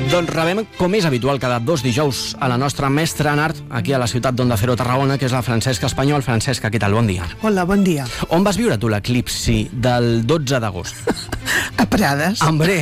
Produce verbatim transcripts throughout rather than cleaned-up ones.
Doncs rebem, com és habitual, cada dos dijous a la nostra mestra en art, aquí a la ciutat d'Onda Cero Tarragona, que és la Francesca Espanyol. Francesca, què tal? Bon dia. Hola, bon dia. On vas viure tu l'eclipsi del dotze d'agost? A Prades. Hombre,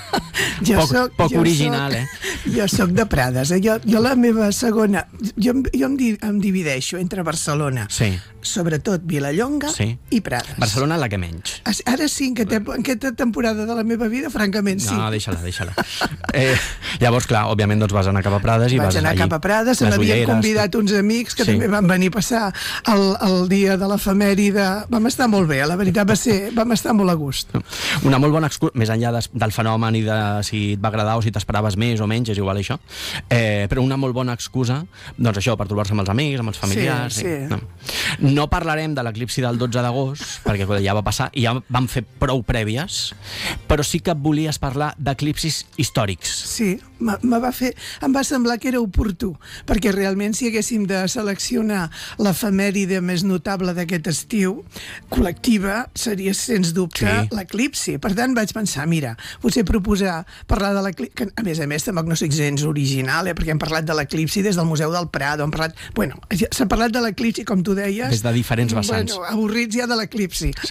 Jo poc, soc, poc jo original, soc, eh? Jo soc de Prades. Eh? Jo, jo la meva segona... Jo, jo em, di, em divideixo entre Barcelona, Sí. sobretot Vilallonga Sí. i Prades. Barcelona, la que menys. Ara sí, en aquesta, en aquesta temporada de la meva vida, francament, sí. No, deixa-la, deixa-la. Eh, llavors, clar, òbviament doncs vas anar cap a Prades i Vaig vas anar allí. cap a Prades, se Les m'havien ulleres, convidat tot. uns amics que Sí. també van venir a passar el, el dia de l'efemèride. Vam estar molt bé, la veritat va ser... Vam estar molt a gust. Una molt bona excusa, més enllà des, del fenomen i de si et va agradar o si t'esperaves més o menys, és igual això, eh, però una molt bona excusa, doncs això, per trobar-se amb els amics, amb els familiars. Sí, sí. No. no parlarem de l'eclipsi del dotze d'agost, perquè ja va passar i ja vam fer prou prèvies, però sí que volies parlar d'eclipsis històrics. Sí, me, me va fer, em va semblar que era oportú, perquè realment si haguéssim de seleccionar l'efemèride més notable d'aquest estiu, col·lectiva, seria sens dubte Sí. l'eclipsi. Per tant vaig pensar, mira, potser proposar parlar de l'eclipsi, que a més a més tampoc no soc gens original, eh, perquè hem parlat de l'eclipsi des del Museu del Prado, hem parlat, bueno, s'ha parlat de l'eclipsi, com tu deies, Des de diferents vessants. Bueno, avorrits ja de l'eclipsi. Sí.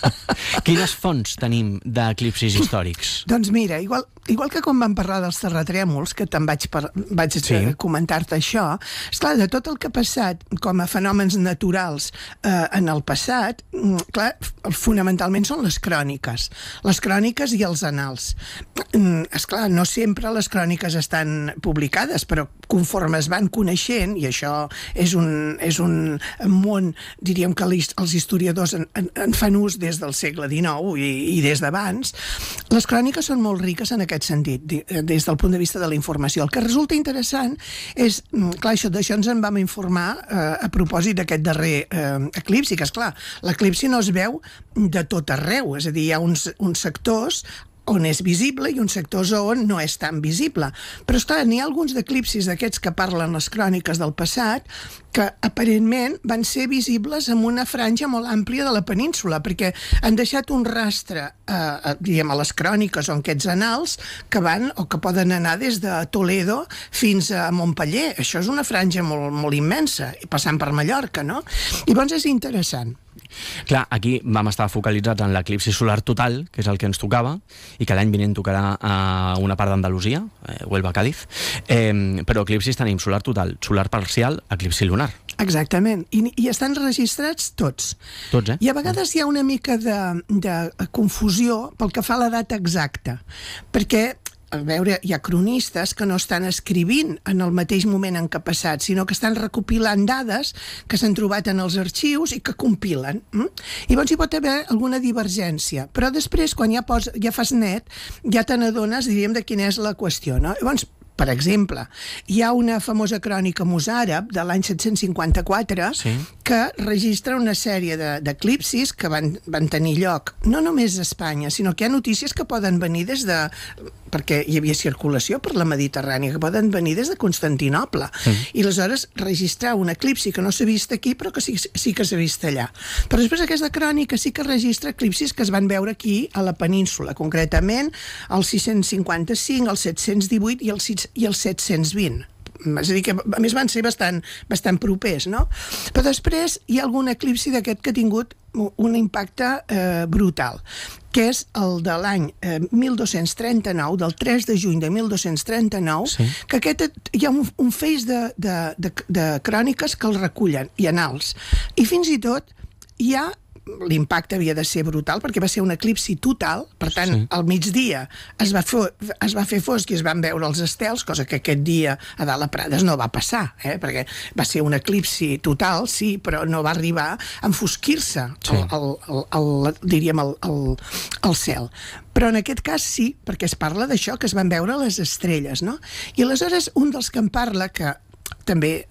Quines fonts tenim d'eclipsis històrics? Doncs mira, igual, igual que quan vam parlar dels terratrèmols, que te'n vaig, par vaig Sí. sí. comentar-te això, esclar, de tot el que ha passat com a fenòmens naturals eh, en el passat, mm, clar, fonamentalment són les cròniques. Les cròniques i els annals. Mm, esclar, no sempre les cròniques estan publicades, però conforme es van coneixent, i això és un, és un món, diríem que els historiadors en, en, en fan ús des del segle dinou i, i des d'abans, les cròniques són molt riques en aquest sentit, des del punt de vista de la informació. El que resulta interessant és, clar, això, d'això ens en vam informar eh, a propòsit d'aquest darrer eh, eclipsi, que, esclar, l'eclipsi no es veu de tot arreu, és a dir, hi ha uns, uns sectors on és visible i uns sectors on no és tan visible. Però, esclar, n'hi ha alguns d'eclipsis d'aquests que parlen les cròniques del passat que aparentment van ser visibles en una franja molt àmplia de la península, perquè han deixat un rastre, eh, diguem, a les cròniques o en aquests annals, que van o que poden anar des de Toledo fins a Montpeller. Això és una franja molt, molt immensa, i passant per Mallorca, no? I llavors és interessant. Clar, aquí vam estar focalitzats en l'eclipsi solar total, que és el que ens tocava, i que l'any vinent tocarà a una part d'Andalusia, eh, Huelva, Cádiz, eh, però eclipsis tenim solar total, solar parcial, eclipsi lunar. Exactament, I, i estan registrats tots. Tots, eh? I a vegades hi ha una mica de, de confusió pel que fa a la data exacta, perquè a veure, hi ha cronistes que no estan escrivint en el mateix moment en què ha passat, sinó que estan recopilant dades que s'han trobat en els arxius i que compilen. Mm? I llavors hi pot haver alguna divergència, però després, quan ja, pos, ja fas net, ja te n'adones, diríem, de quina és la qüestió, no? Llavors, per exemple, hi ha una famosa crònica mosàrab de l'any set-cents cinquanta-quatre Sí. que registra una sèrie d'eclipsis que van, van tenir lloc no només a Espanya, sinó que hi ha notícies que poden venir des de... perquè hi havia circulació per la Mediterrània, que poden venir des de Constantinoble. Mm. I aleshores registrar un eclipsi que no s'ha vist aquí, però que sí, sí que s'ha vist allà. Però després aquesta crònica sí que registra eclipsis que es van veure aquí a la península, concretament el sis-cents cinquanta-cinc, el set-cents divuit i el, i el set-cents vint. És a dir, que a més van ser bastant, bastant propers, no? Però després hi ha algun eclipsi d'aquest que ha tingut un impacte eh, brutal, que és el de l'any eh, mil dos-cents trenta-nou, del tres de juny de mil dos-cents trenta-nou, Sí. que aquest, hi ha un, un feix de, de, de, de cròniques que el recullen, i annals. I fins i tot hi ha l'impacte havia de ser brutal perquè va ser un eclipsi total, per tant, sí. al migdia es va, fer, es va fer fosc i es van veure els estels, cosa que aquest dia a dalt a Prades no va passar, eh? Perquè va ser un eclipsi total, sí, però no va arribar a enfosquir-se, sí. el, el, el, el, diríem, el, el, el cel. Però en aquest cas sí, perquè es parla d'això, que es van veure les estrelles, no? I aleshores un dels que en parla, que també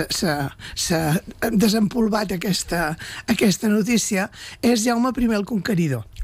s'ha desempolvat aquesta, aquesta notícia, és Jaume primer el Conqueridor.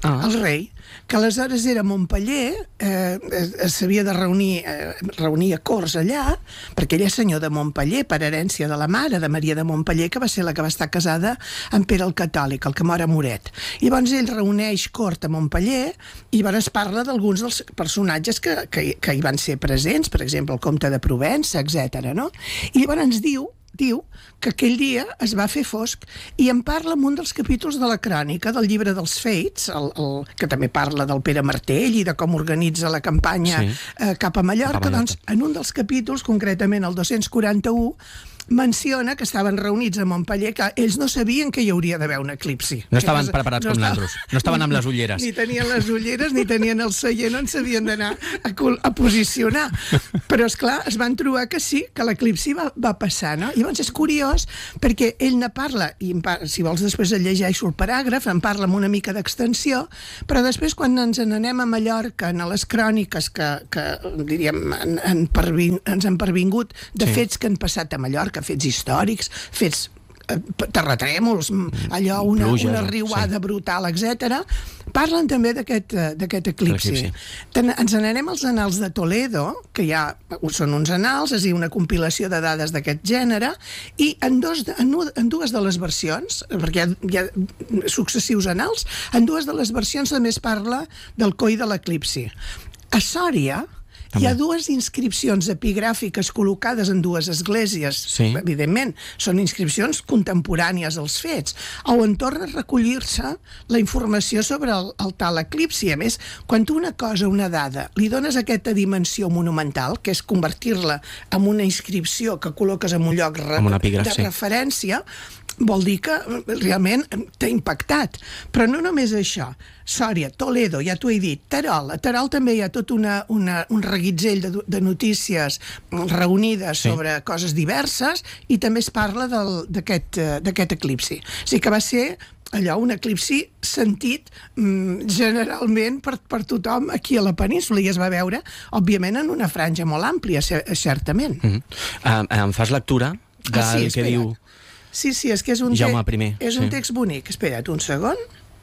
ah. el rei, que aleshores era a Montpeller, eh, s'havia de reunir, eh, reunir a corts allà, perquè ell és senyor de Montpeller, per herència de la mare de Maria de Montpeller, que va ser la que va estar casada amb Pere el Catòlic, el que mor a Moret. I llavors ell reuneix cort a Montpeller i llavors parla d'alguns dels personatges que, que, que hi van ser presents, per exemple, el comte de Provença, etcètera. No? I llavors ens diu diu que aquell dia es va fer fosc i en parla en un dels capítols de la crònica del llibre dels Fets, el, el, que també parla del Pere Martell i de com organitza la campanya sí. eh, cap a Mallorca. Cap a Mallorca. Doncs en un dels capítols, concretament el dos-cents quaranta-u, menciona que estaven reunits a Montpeller, que ells no sabien que hi hauria d'haver un eclipsi. No estaven preparats no com nosaltres, no estaven amb les ulleres. Ni tenien les ulleres, ni tenien el seient on s'havien d'anar a, a posicionar. Però, esclar, es van trobar que sí, que l'eclipsi va, va passar, no? I llavors és curiós, perquè ell ne parla, i si vols després el llegeixo el paràgraf, en parla amb una mica d'extensió, però després quan ens n'anem a Mallorca, a les cròniques que, que diríem, han, han perving, ens han pervingut de sí. fets que han passat a Mallorca, fets històrics, fets eh, terratrèmols, allò, una, Pluges, una riuada sí. brutal, etcètera, parlen també d'aquest d'aquest eclipsi. Ten, ens n'anem als annals de Toledo, que ja són uns annals, és a dir, una compilació de dades d'aquest gènere, i en, dos, en, en dues de les versions, perquè hi ha, hi ha successius annals, en dues de les versions també es parla del coll de l'eclipsi. A Sòria hi ha dues inscripcions epigràfiques col·locades en dues esglésies, sí. evidentment, són inscripcions contemporànies als fets, on torna a recollir-se la informació sobre el, el tal eclipsi. A més, quan tu una cosa, una dada, li dones aquesta dimensió monumental, que és convertir-la en una inscripció que col·loques en un lloc re epígraf, de sí. referència, vol dir que realment t'ha impactat. Però no només això. Sòria, Toledo, ja t'ho he dit, Terol. A Terol també hi ha tot una, una, un reguitzell de, de notícies reunides sí. sobre coses diverses i també es parla d'aquest d'aquest eclipsi. O sigui que va ser allò, un eclipsi sentit mm, generalment per, per tothom aquí a la península i es va veure, òbviament, en una franja molt àmplia, certament. Mm -hmm. uh, em fas lectura del ah, sí, que diu... Sí, sí, és que és un, Jaume primer, és sí. un text bonic. Espera't un segon.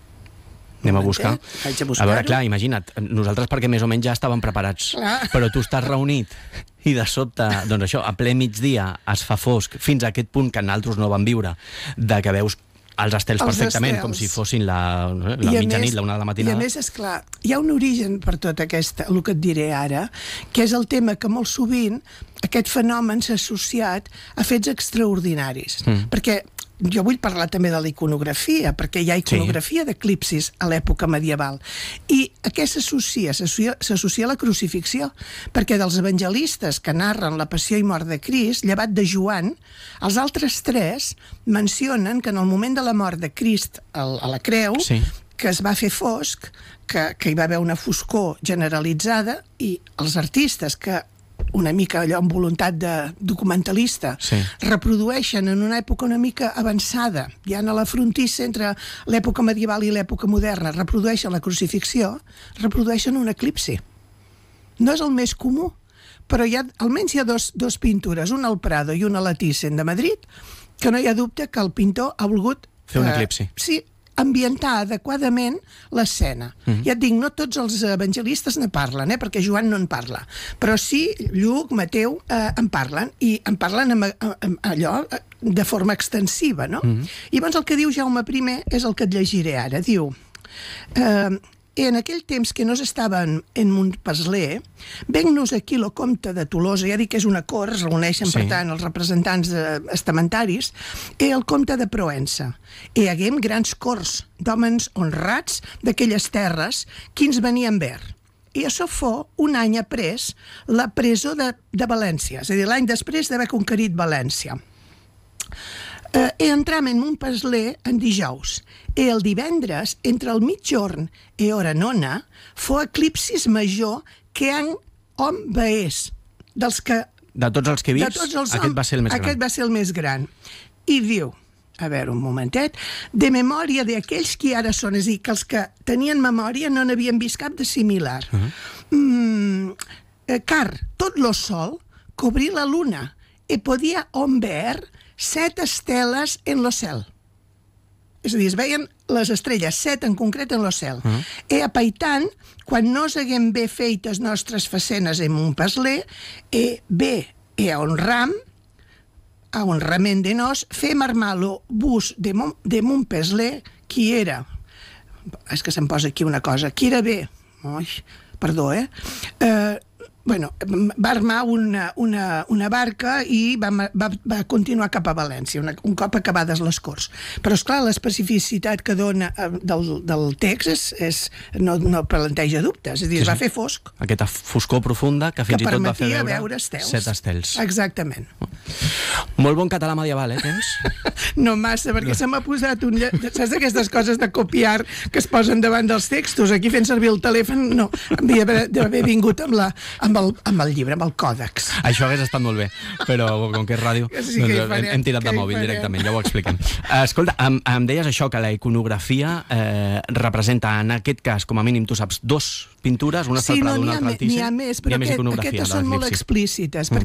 Anem a buscar. Vaig a buscar-ho. A veure, clar, imagina't, nosaltres perquè més o menys ja estàvem preparats, clar. Però tu estàs reunit i de sobte, doncs això, a ple migdia es fa fosc, fins a aquest punt que nosaltres no vam viure, de que veus els estels els perfectament, estels. Com si fossin la, la mitjanit, la una de la matinada. I a més, esclar, hi ha un origen per tot aquest, el que et diré ara, que és el tema que molt sovint aquest fenomen s'ha associat a fets extraordinaris. Mm. Perquè jo vull parlar també de la iconografia, perquè hi ha iconografia sí. d'eclipsis a l'època medieval. I a què s'associa? S'associa a la crucifixió, perquè dels evangelistes que narren la passió i mort de Crist, llevat de Joan, els altres tres mencionen que en el moment de la mort de Crist a la creu, sí. que es va fer fosc, que, que hi va haver una foscor generalitzada, i els artistes que una mica allò amb voluntat de documentalista, sí. reprodueixen en una època una mica avançada, ja a la frontissa entre l'època medieval i l'època moderna, reprodueixen la crucifixió, reprodueixen un eclipsi. No és el més comú, però hi ha, almenys hi ha dos, dos pintures, una al Prado i una a la Thyssen de Madrid, que no hi ha dubte que el pintor ha volgut... Fer un eclipsi. Eh, sí, ambientar adequadament l'escena. Mm-hmm. Ja et dic, no tots els evangelistes ne parlen, eh, perquè Joan no en parla, però sí, Lluc, Mateu, eh, en parlen, i en parlen amb, amb allò de forma extensiva, no? Mm-hmm. I llavors el que diu Jaume primer és el que et llegiré ara. Diu... Eh, en aquell temps que no s'estaven en Montpesler, venc-nos aquí lo comte de Tolosa, ja dic que és una cort, es reuneixen sí. per tant els representants estamentaris, i el comte de Provença. I haguem grans corts d'homes honrats d'aquelles terres, quins venien ver. I això fou un any après la presó de, de València, és a dir, l'any després d'haver conquerit València. Eh, e entram en Montpesler en dijous, i el divendres, entre el mitjorn i hora nona, fou eclipsis major que han hom veés. Dels que... De tots els que he vist, els aquest hom, va ser el més aquest gran. Aquest va ser el més gran. I diu, a veure, un momentet, de memòria d'aquells que ara són, és a dir, que els que tenien memòria no n'havien vist cap de similar. Uh -huh. mm, eh, car tot lo sol cobrí la luna i podia hom ver set esteles en lo cel. és a dir, es veien les estrelles, set en concret en lo cel. Uh-huh. E apaitant, quan no s'haguem bé fet les nostres facenes en un pasler, e bé e a un ram, a un rament de nos, fem armar lo bus de mon, de mon pasler, qui era, és que se'm posa aquí una cosa, qui era bé, oi, perdó, eh? Eh, bueno, va armar una, una, una barca i va, va, va continuar cap a València, una, un cop acabades les Corts. Però, esclar, l'especificitat que dona eh, del, del text és, és, no, no planteja dubtes, és a dir, sí, es va sí. fer fosc. Aquesta foscor profunda que fins que i tot va fer veure, veure estels. set estels. Exactament. Molt bon català medieval, eh, tens? No massa, perquè se m'ha posat un... Saps aquestes coses de copiar que es posen davant dels textos? Aquí fent servir el telèfon, no. Havia d'haver vingut amb, la, amb, el, amb el llibre, amb el còdex. Això hagués estat molt bé, però com que és ràdio, sí, doncs, que hem, farem, hem tirat de mòbil directament, ja ho expliquem. Escolta, em, em deies això, que la iconografia eh, representa, en aquest cas, com a mínim, tu saps, dos pintures, una està sí, al no, Prado, una altra al Thyssen. N'hi ha més, però ha més aquest, iconografia aquestes de són molt l'eclipsi. explícites, Mm.